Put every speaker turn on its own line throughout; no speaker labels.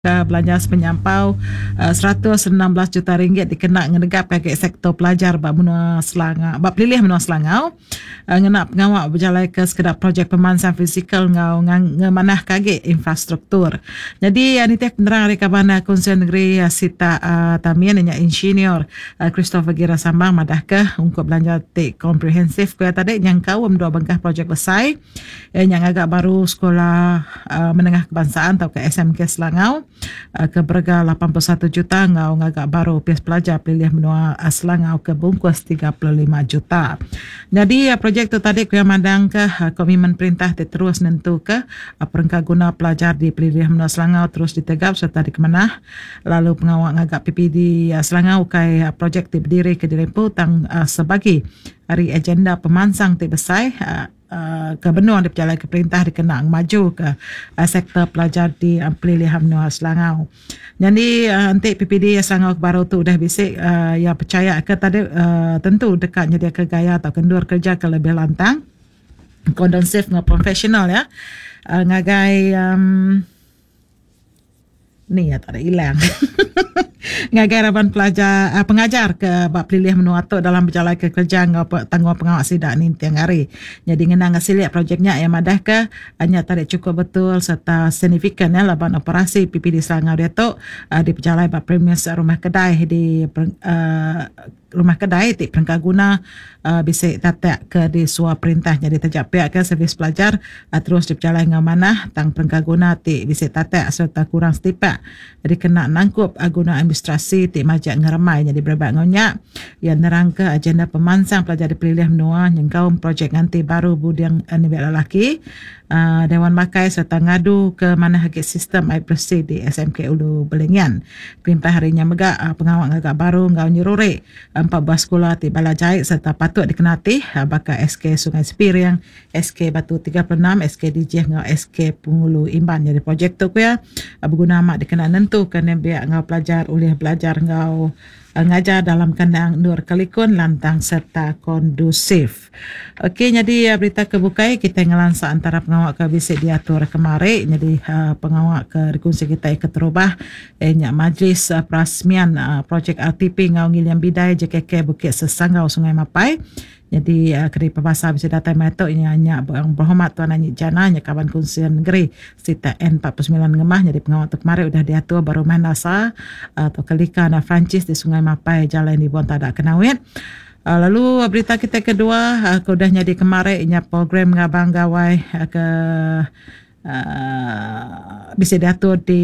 belanja penyampau 116 juta ringgit dikena ngedegap kagak sektor pelajar bab menua Selangau bab pilih menua Selangau ngenak pengawak berjalai ke sekedar projek pemansang fizikal ngau ngemanah kagak infrastruktur. Jadi ni teh penerang rekabana Konsen Negeri Sita Tamian nya insinyur Christopher Gira Sambang madah ke untuk belanja tik komprehensif ke tadi yang kau dua bengkah projek besar yang agak baru sekolah menengah kebangsaan atau ke SMK Selangau ke berga 81 juta ngau ngagak baru pihak pelajar pilih menua Selangau ke bungkus 35 juta. Jadi projek tu tadi ku yang mandang ke komitmen perintah terus nentu ke perengkah guna pelajar di pilih menua Selangau terus ditegap serta dikemanah. Lalu pengawak ngagak PPD Selangau kai projek berdiri ke Dirempu tang sebagai hari agenda pemansang besar ke benua di berjalan ke perintah dikenang maju ke sektor pelajar di pilihan menua Selangau. Jadi nanti PPD Selangau baru tu dah bisik yang percaya ke tadi tentu dekat nyedia ke gaya atau kendur kerja ke lebih lantang kondensif dengan profesional ya ngagai ni ya tak ada hilang ngagai raban pelajar pengajar ke bab pilih menua tu dalam berjalan ke kerja tanggung pengawak sidak ni tiang hari. Jadi ngenang hasil projeknya yang madah ke hanya tarik cukup betul serta signifikan ya laban operasi PPD Selangau dia tu di berjalan bab premis rumah kedai di rumah kedai di perengkah guna bisa tatak ke di suah perintah jadi terjak pihak ke servis pelajar terus diperjalai dengan mana tang perengkah guna di bisa tatak serta kurang setipak jadi kena nangkup guna administrasi ti majak ngeramai jadi berbak ngonyak yang nerang ke agenda pemansang pelajar dipilih menua yang kaum projek nanti baru budiang nibak lelaki Dewan Makai serta ngadu ke mana hakik sistem air bersih di SMK Ulu Belengian. Perintah harinya megak pengawak ngagak baru ngau nyururi 14 sekolah di Bala Jahit serta patut dikenati bakal SK Sungai Sepiriang, SK Batu 36, SK Dijih ngau SK Pungulu Imban. Jadi projek tu ya berguna mak dikenal nentu kerana biar ngau pelajar oleh belajar ngau ngajar dalam kandang nur kelikun lantang serta kondusif. Okey, jadi berita kebukai kita ngelansa antara pengawak ke bisik diatur kemari. Jadi pengawak ke rekunsi kita ikut terubah majlis perasmian projek RTP ngau ngilian bidai JKK Bukit Sesangau Sungai Mapai. Jadi keri pembahasa bisa datang metok ini hanya berhormat Tuan Anjik Jana nya Kawan Konsen Negeri Sita N49 Ngemah. Jadi pengawal tu kemarin sudah diatur baru main nasa atau kelika na Francis di Sungai Mapai jalan di Buan Tadak Kenawit. Lalu berita kita kedua kudahnya di kemarin inya program ngabang gawai ke bisa diatur di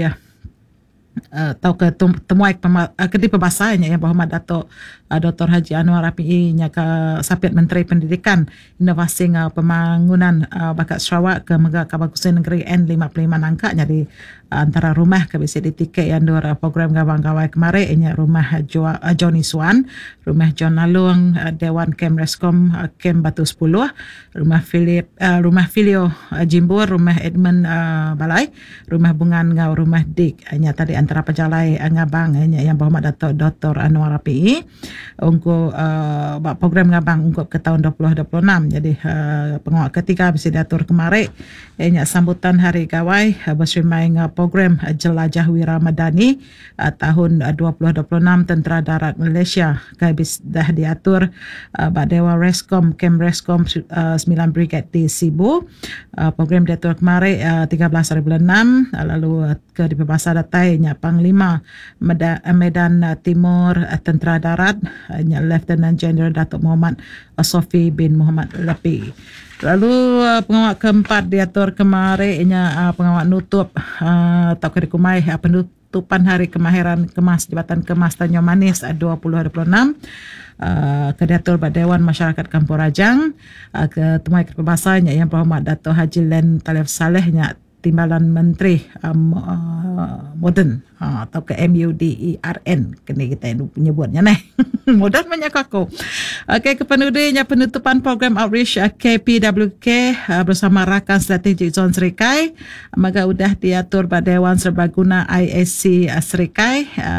atau ke temuai kedai pembahasanya yang berhormat Datuk Dr. Haji Anwar Rafi'i nya ke Sapiat Menteri Pendidikan Inovasi Pembangunan Bakat Sarawak ke Megak Kabakusan Negeri N55 nangka jadi antara rumah ke bisa ditiket yang dua program gawang-gawai kemarin ianya rumah Johnny Swan, rumah John Nalung Dewan Kem Reskom Kem Batu 10, rumah Filio Jimbur, rumah Edmund Balai, rumah Bungan Ngau, rumah Dik hanya tadi antara pejalai ngabang yang berhormat Datuk Dr. Anwar Rafi'i untuk program ngabang untuk ke tahun 2026. Jadi pengawak ketiga bisa diatur kemarin ianya sambutan hari gawai bersemai program Jelajah Wira Madani tahun 2026 Tentera Darat Malaysia habis dah diatur Dewan Reskom Kem Reskom 9 Brigade di Sibu. Program diatur kemarin 13 hari bulan 6 lalu ke di Pembahasa Datainya Panglima Medan Timur Tentera Darat Lieutenant General Datuk Muhammad Sofi bin Muhammad Lapi. Lalu pengawak keempat diatur kemarin pengawak nutup atau kurikumai penutupan hari kemahiran kemas Jabatan Kemas Tanjung Manis 2026 kediatur Dewan Masyarakat Kampung Rajang ketumai kebebasannya yang berhormat Datuk Haji Len Talib Salehnya Timbalan Menteri Moden atau ke MUDERN kena kita menyebutnya modern banyak aku. Okey, kepenudinya penutupan program outreach KPWK bersama rakan strategik zon Serikai maka sudah diatur pada Dewan Serbaguna IAC Serikai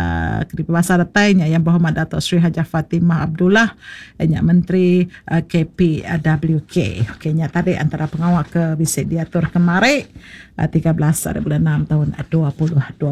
di Bahasa Datainya Yang Berhormat Datuk Seri Hajah Fatimah Abdullah, Menteri KPWK. Okey, tadi antara pengawal ke bisik diatur kemarin 13 bulan 6 tahun 2020.